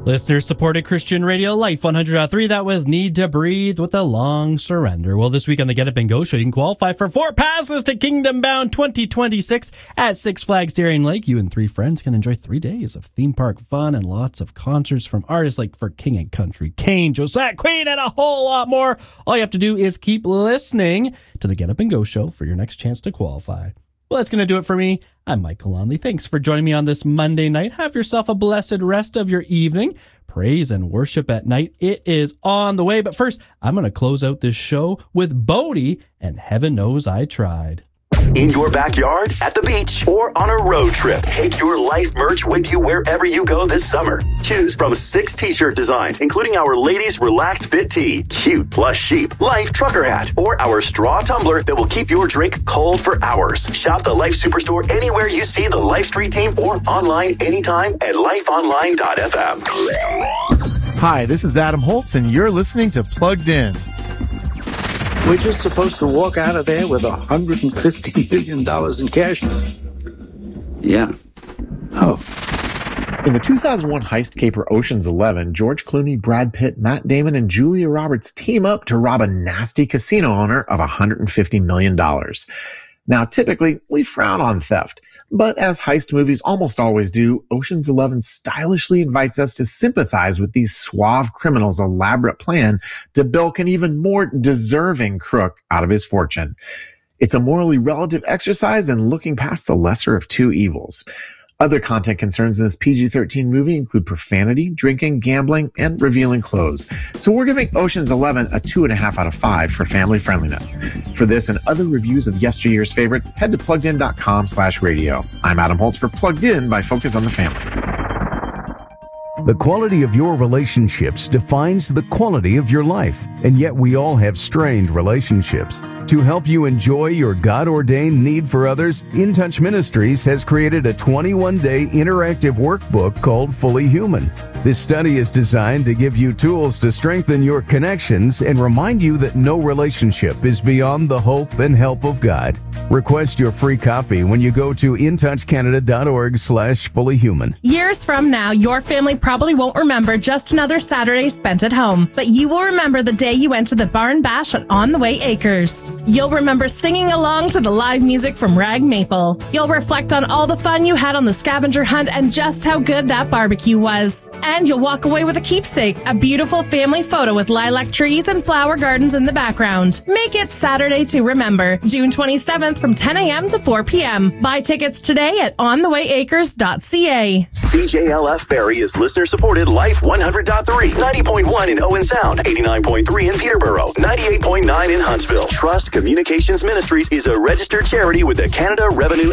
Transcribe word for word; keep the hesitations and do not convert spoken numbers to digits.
Listener-supported Christian Radio, Life one hundred point three. That was Need to Breathe with a Long Surrender. Well, this week on the Get Up and Go Show, you can qualify for four passes to Kingdom Bound twenty twenty-six at Six Flags Darien Lake. You and three friends can enjoy three days of theme park fun and lots of concerts from artists like For King and Country, Kane, Josette, Queen, and a whole lot more. All you have to do is keep listening to the Get Up and Go Show for your next chance to qualify. Well, that's going to do it for me. I'm Michael Lonley. Thanks for joining me on this Monday night. Have yourself a blessed rest of your evening. Praise and worship at night. It is on the way. But first, I'm going to close out this show with Bodie and Heaven Knows I Tried. In your backyard, at the beach, or on a road trip, take your Life merch with you wherever you go this summer. Choose from six t-shirt designs, including our ladies' relaxed fit tee, cute plush sheep, Life trucker hat, or our straw tumbler that will keep your drink cold for hours. Shop the Life Superstore anywhere you see the Life Street team or online anytime at life online dot f m. Hi, this is Adam Holtz, and you're listening to Plugged In. We're just supposed to walk out of there with one hundred fifty million dollars in cash. Yeah. Oh. In the two thousand one heist caper Ocean's Eleven, George Clooney, Brad Pitt, Matt Damon, and Julia Roberts team up to rob a nasty casino owner of one hundred fifty million dollars. Now, typically, we frown on theft, but as heist movies almost always do, Ocean's Eleven stylishly invites us to sympathize with these suave criminals' elaborate plan to bilk an even more deserving crook out of his fortune. It's a morally relative exercise in looking past the lesser of two evils. Other content concerns in this P G thirteen movie include profanity, drinking, gambling, and revealing clothes. So we're giving Ocean's Eleven a two and a half out of five for family friendliness. For this and other reviews of yesteryear's favorites, head to pluggedin.com slash radio. I'm Adam Holtz for Plugged In by Focus on the Family. The quality of your relationships defines the quality of your life, and yet we all have strained relationships. To help you enjoy your God-ordained need for others, In Touch Ministries has created a twenty-one day interactive workbook called Fully Human. This study is designed to give you tools to strengthen your connections and remind you that no relationship is beyond the hope and help of God. Request your free copy when you go to intouchcanada.org slash fully human. Years from now, your family probably won't remember just another Saturday spent at home, but you will remember the day you went to the Barn Bash at On the Way Acres. You'll remember singing along to the live music from Rag Maple. You'll reflect on all the fun you had on the scavenger hunt and just how good that barbecue was. And you'll walk away with a keepsake, a beautiful family photo with lilac trees and flower gardens in the background. Make it Saturday to remember, June twenty-seventh from ten a.m. to four p.m. Buy tickets today at on the way acres dot c a. C J L F Barrie is listener-supported Life one hundred point three, ninety point one in Owen Sound, eighty-nine point three in Peterborough, ninety-eight point nine in Huntsville. Trust Communications Ministries is a registered charity with the Canada Revenue